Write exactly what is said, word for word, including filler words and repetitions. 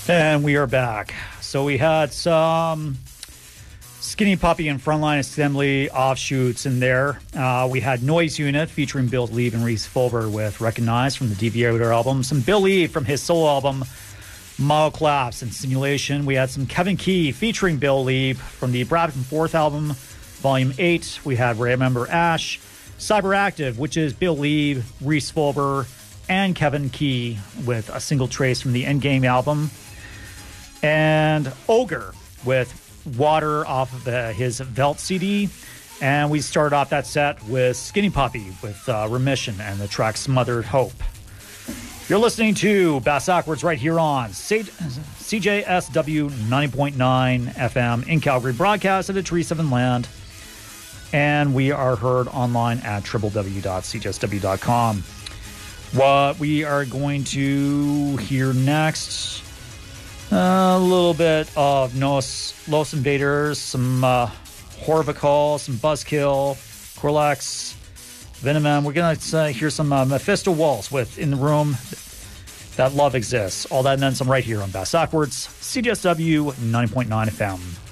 And we are back. So we had some Skinny Puppy and Frontline Assembly offshoots in there. Uh, we had Noise Unit featuring Bill Leeb and Reese Fulber with Recognize from the Deviator album. Some Bill Leeb from his solo album, Model Collapse and Simulation. We had some Kevin Key featuring Bill Leeb from the Brampton Fourth album, Volume eight. We had Remember Ash, Cyberactive, which is Bill Leeb, Reese Fulber, and Kevin Key with a single trace from the Endgame album. And Ogre with Water off of the, his Velt C D. And we started off that set with Skinny Puppy with uh, Remission and the track Smothered Hope. You're listening to Bass Backwards right here on C J S W ninety point nine F M in Calgary, broadcast at the Tree Seven Land. And we are heard online at w w w dot c j s w dot com. What we are going to hear next, a little bit of Nos, Los Invaders, some uh, Horvical, some Buzzkill, Corlex, Venom. We're going to uh, hear some uh, Mephisto Waltz with In the Room That Love Exists. All that and then some right here on Bass Backwards, C J S W ninety point nine F M.